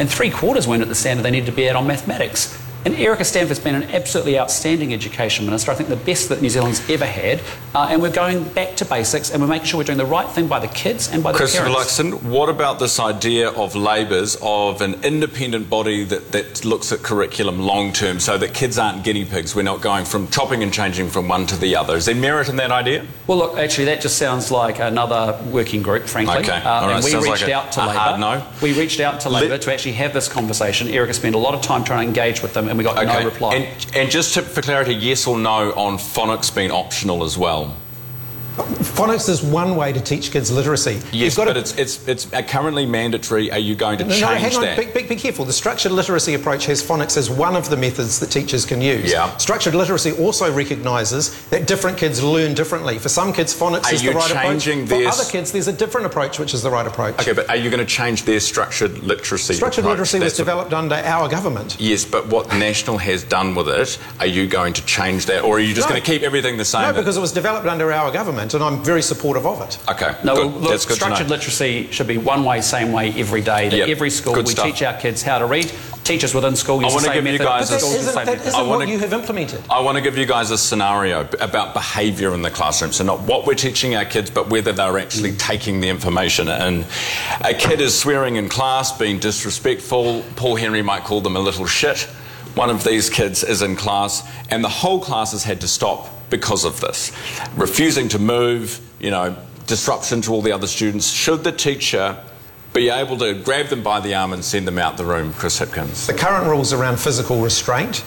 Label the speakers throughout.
Speaker 1: and 3/4 weren't at the standard they needed to be at on mathematics. And Erica Stanford's been an absolutely outstanding education minister, I think the best that New Zealand's ever had, and we're going back to basics and we're making sure we're doing the right thing by the kids and by the
Speaker 2: Christopher
Speaker 1: parents.
Speaker 2: Luxon, what about this idea of Labour's of an independent body that looks at curriculum long term so that kids aren't guinea pigs, we're not going from chopping and changing from one to the other? Is there merit in that idea?
Speaker 1: Well, look, actually that just sounds like another working group, frankly.
Speaker 2: Okay, all right.
Speaker 1: And we
Speaker 2: Sounds
Speaker 1: reached
Speaker 2: like
Speaker 1: out to Labor.
Speaker 2: hard no.
Speaker 1: We reached out to Labor to actually have this conversation. Erica spent a lot of time trying to engage with them and we got no reply.
Speaker 2: And just for clarity, yes or no on phonics being optional as well?
Speaker 3: Phonics is one way to teach kids literacy.
Speaker 2: Yes, but it's currently mandatory. Are you going to change
Speaker 3: hang on.
Speaker 2: that?
Speaker 3: Be careful. The structured literacy approach has phonics as one of the methods that teachers can use.
Speaker 2: Yeah.
Speaker 3: Structured literacy also recognises that different kids learn differently. For some kids, phonics is the right approach. For other kids, there's a different approach which is the right approach.
Speaker 2: Okay, but are you going to change their structured literacy
Speaker 3: Structured
Speaker 2: approach?
Speaker 3: literacy was developed under our government.
Speaker 2: Yes, but what National has done with it, are you going to change that, or are you just going to keep everything the same?
Speaker 3: No, because it was developed under our government, and I'm very supportive of it.
Speaker 2: Okay,
Speaker 1: no,
Speaker 2: good.
Speaker 1: Look,
Speaker 2: That's good
Speaker 1: structured
Speaker 2: to know.
Speaker 1: literacy should be one way, same way, every day. That every school
Speaker 2: Good
Speaker 1: we
Speaker 2: stuff.
Speaker 1: teach our kids how to read. Teachers within school use the same method.
Speaker 3: But that isn't what you have implemented.
Speaker 2: I want to give you guys a scenario about behaviour in the classroom. So not what we're teaching our kids, but whether they're actually taking the information in. A kid is swearing in class, being disrespectful. Paul Henry might call them a little shit. One of these kids is in class, and the whole class has had to stop because of this. Refusing to move, disruption to all the other students. Should the teacher be able to grab them by the arm and send them out the room, Chris Hipkins?
Speaker 3: The current rules around physical restraint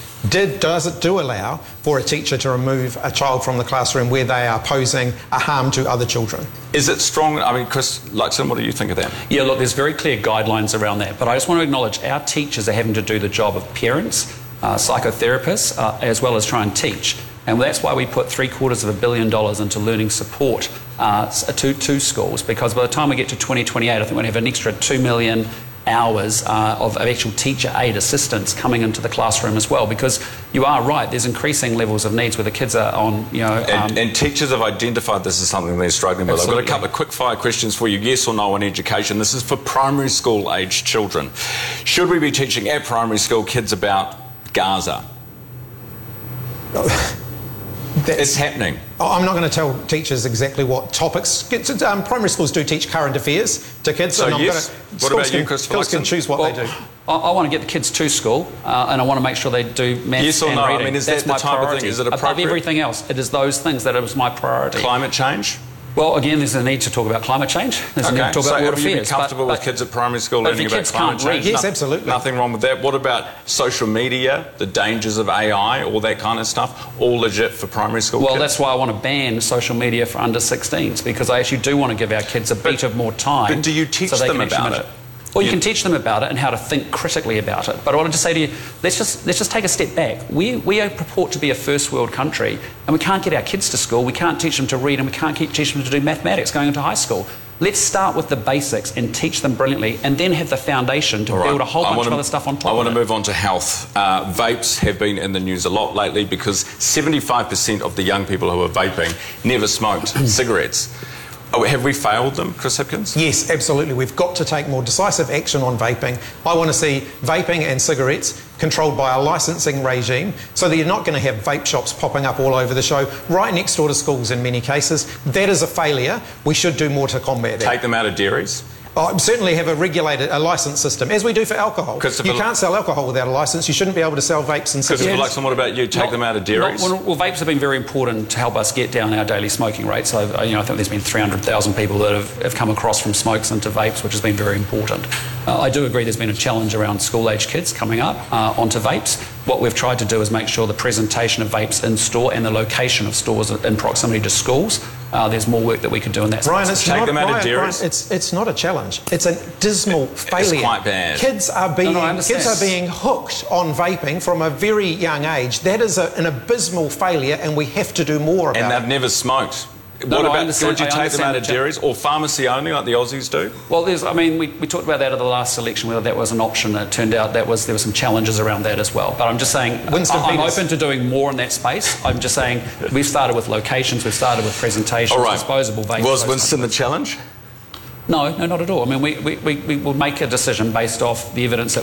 Speaker 3: do allow for a teacher to remove a child from the classroom where they are posing a harm to other children.
Speaker 2: Is it strong? I mean, Chris Luxon, what do you think of that?
Speaker 1: Yeah, look, there's very clear guidelines around that, but I just want to acknowledge our teachers are having to do the job of parents, psychotherapists, as well as try and teach. And that's why we put $750 million into learning support to schools, because by the time we get to 2028, I think we're going to have an extra 2 million hours of actual teacher aid assistance coming into the classroom as well, because you are right, there's increasing levels of needs where the kids are on,
Speaker 2: and teachers have identified this as something they're struggling with.
Speaker 1: Absolutely.
Speaker 2: I've got a couple of quick fire questions for you, yes or no on education. This is for primary school aged children. Should we be teaching at primary school kids about Gaza? It's happening.
Speaker 3: I'm not going to tell teachers exactly what topics. Primary schools do teach current affairs to kids.
Speaker 2: So
Speaker 3: and
Speaker 2: yes. What about you, Christopher
Speaker 3: Schools can
Speaker 2: Luxon?
Speaker 3: choose what they do.
Speaker 1: I want to get the kids to school, and I want to make sure they do maths
Speaker 2: Yes or
Speaker 1: and
Speaker 2: no?
Speaker 1: reading.
Speaker 2: I mean, is
Speaker 1: That's
Speaker 2: that the
Speaker 1: my
Speaker 2: type of
Speaker 1: priority.
Speaker 2: thing? Is it
Speaker 1: Above
Speaker 2: appropriate?
Speaker 1: everything else, it is those things that is my priority.
Speaker 2: Climate change?
Speaker 1: Well, again, there's a need to talk about climate change. There's a need to talk about world
Speaker 2: have you been
Speaker 1: affairs.
Speaker 2: comfortable with kids at primary school
Speaker 1: but if
Speaker 2: learning
Speaker 1: your
Speaker 2: about
Speaker 1: kids
Speaker 2: climate
Speaker 1: can't
Speaker 2: change?
Speaker 1: read-
Speaker 3: Yes, absolutely.
Speaker 2: Nothing wrong with that. What about social media, the dangers of AI, all that kind of stuff? All legit for primary school
Speaker 1: Well,
Speaker 2: kids?
Speaker 1: that's why I want to ban social media for under 16s, because I actually do want to give our kids a bit of more time.
Speaker 2: But do you teach
Speaker 1: so they
Speaker 2: them
Speaker 1: can actually
Speaker 2: about
Speaker 1: manage
Speaker 2: it?
Speaker 1: Well, you can teach them about it and how to think critically about it. But I wanted to say to you, let's just take a step back. We purport to be a first world country, and we can't get our kids to school. We can't teach them to read, and we can't teach them to do mathematics going into high school. Let's start with the basics and teach them brilliantly, and then have the foundation to build a whole bunch of other stuff on top of it.
Speaker 2: I want to move on to health. Vapes have been in the news a lot lately because 75% of the young people who are vaping never smoked cigarettes. Have we failed them, Chris Hipkins?
Speaker 3: Yes, absolutely. We've got to take more decisive action on vaping. I want to see vaping and cigarettes controlled by a licensing regime so that you're not going to have vape shops popping up all over the show, right next door to schools in many cases. That is a failure. We should do more to combat that.
Speaker 2: Take them out of dairies?
Speaker 3: Certainly have a licence system, as we do for alcohol. You can't sell alcohol without a licence. You shouldn't be able to sell vapes and cigarettes.
Speaker 2: Christopher Luxon, what about you? Take them out of dairies?
Speaker 1: Well, vapes have been very important to help us get down our daily smoking rates. I think there's been 300,000 people that have come across from smokes into vapes, which has been very important. I do agree there's been a challenge around school-age kids coming up onto vapes. What we've tried to do is make sure the presentation of vapes in store and the location of stores in proximity to schools. There's more work that we could do in that
Speaker 3: Brian,
Speaker 1: space.
Speaker 2: Take them out of dairies?
Speaker 3: It's not a challenge. It's a dismal failure.
Speaker 2: It's quite bad.
Speaker 3: Kids are being hooked on vaping from a very young age. That is an abysmal failure, and we have to do more about it.
Speaker 2: And they've never smoked. Would you take them out of dairies or pharmacy only like the Aussies do?
Speaker 1: Well, we talked about that at the last election, whether that was an option. It turned out there were some challenges around that as well. But I'm just saying, I'm open to doing more in that space. I'm just saying, we've started with locations, we've started with presentations, disposable vapes.
Speaker 2: Was Winston the challenge?
Speaker 1: No, not at all. I mean, we will make a decision based off the evidence that